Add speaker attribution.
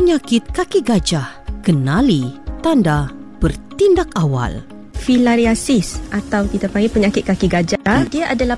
Speaker 1: Penyakit kaki gajah. Kenali tanda bertindak awal.
Speaker 2: Filariasis atau kita panggil penyakit kaki gajah, dia adalah